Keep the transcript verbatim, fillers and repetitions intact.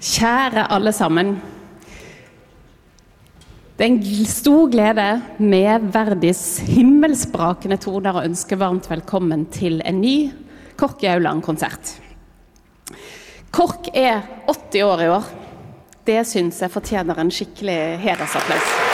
Kjære alle sammen. Det er en stor glede med Verdis himmelsbrakende toner og ønske varmt velkommen til en ny KORK i Aulaen-konsert. KORK er åtti år i år. Det synes jeg fortjener en skikkelig hedersapplaus.